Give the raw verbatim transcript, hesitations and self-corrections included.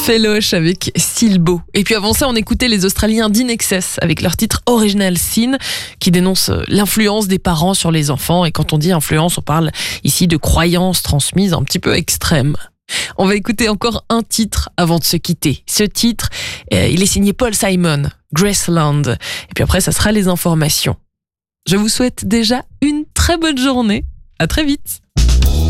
Feloche avec Silbo. Et puis avant ça, on écoutait les Australiens d'Inexcess avec leur titre Original Sin qui dénonce l'influence des parents sur les enfants. Et quand on dit influence, on parle ici de croyances transmises un petit peu extrêmes. On va écouter encore un titre avant de se quitter. Ce titre, euh, il est signé Paul Simon, Graceland. Et puis après, ça sera les informations. Je vous souhaite déjà une très bonne journée. À très vite.